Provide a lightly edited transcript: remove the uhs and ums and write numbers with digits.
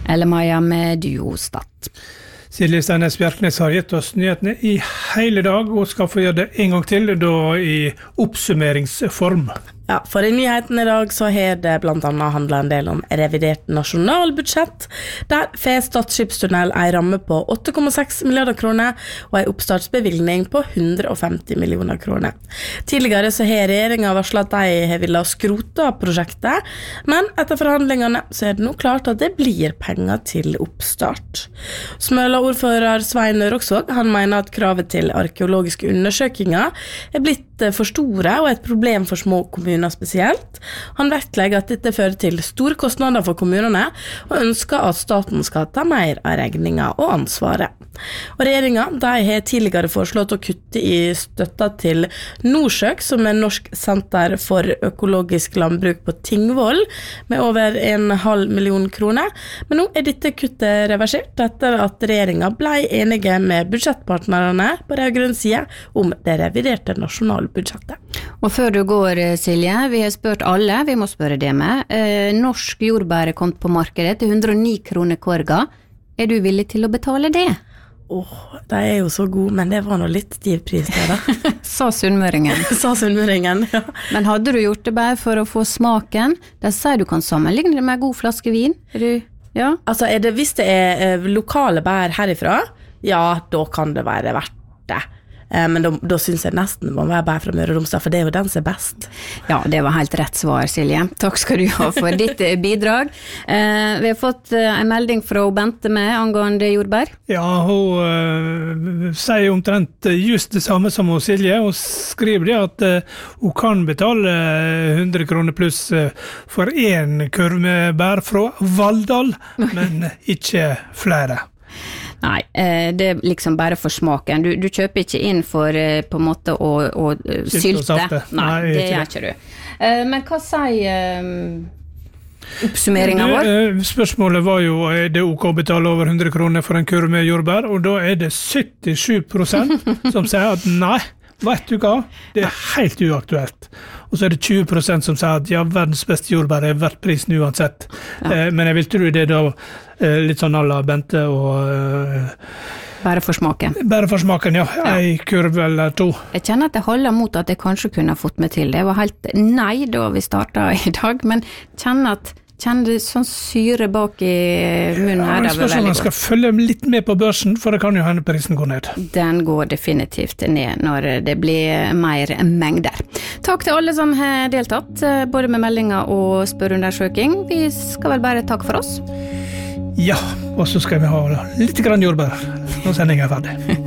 Eller Maja med Duostat. Silje Steinnes Bjerknes har gitt oss nyhetene I hele dag, og skal få gjøre det en gang til, da I oppsummeringsform. Ja, for I nyheten I dag så har det blant annet handlet en del om revidert nasjonalbudsjett, der får Stad skipstunnel en ramme på 8,6 milliarder kroner og en oppstartsbevilgning på 150 millioner kroner. Tidligere så har regjeringen varslet at de har villet skrote prosjektet, men etter forhandlingene så det nå klart at det blir penger til oppstart. Smøla-ordfører Svein Roksvåg, han mener at kravet til arkeologiske undersøkinger blitt for store og et problem for små kommuner spesielt. Han vektlegger at dette fører til store kostnader for kommunene og ønsker at staten skal ta mer av regningen og ansvaret. Og regjeringen de har tidligere foreslått å kutte I støtta til Norsøk, som Norsk senter for økologisk landbruk på Tingvoll, med over 1,5 million kroner. Men nå dette kuttet reversert etter at regjeringen ble enige med budsjettpartnerne på rød-grønn side om det reviderte nasjonalbudsjettet. Og før du går, Silje, vi har spurt alle, vi må spørre det med. Norsk jordbær kommet på markedet til 109 kroner korga. Du villig til å betale det? De jo så gode, men det var noe litt stiv pris det da. Sa sunnmøringen. Sa sunnmøringen, ja. Men hadde du gjort det bare for å få smaken? De sier du kan sammenligne det med en god flaske vin. Ja? Altså, hvis det lokale bær herifra, ja, da kan det være verdt det. Men da synes jeg nesten det må være bær fra Møre og Romsdal, for det jo den som best. Ja, det var helt rett svar, Silje. Takk skal du ha for ditt bidrag. Vi har fått en melding fra Bente med angående jordbær. Ja, hun sier omtrent just det samme som hun Silje. Hun skriver det at hun kan betale 100 kroner pluss for en kurv med bær fra Valldal, men ikke flere. Nei, det liksom bare for smaken. Du kjøper ikke inn for på en måte å sylte. Nei, det gjør ikke du. Men hva sier oppsummeringen vår? Spørsmålet var jo, det ok å betale over 100 kroner for en kurv med jordbær, og da det 77% som sier at nei, vet du hva? Det helt uaktuelt. Og så det 20% som sier at ja, verdens beste jordbær verdt prisen uansett. Ja. Men jeg vil tro det da litt sånn alla Bente og bare for smaken. Bare for smaken, ja. En kurv eller to. Jeg kjenner at det holder mot at jeg kanskje kunne ha fått meg til. Det var helt nei da vi startet I dag, men kjenner det sånn syre bak I munnen her. Ja, spørsmålet man skal følge litt med på børsen, for det kan jo hende prisen går ned. Den går definitivt ned når det blir mer mengder. Takk til alle som har deltatt, både med meldinger og spørreundersøking. Vi skal vel bare takke for oss. Ja, og så skal vi ha litt grann jordbær når sendingen ferdig.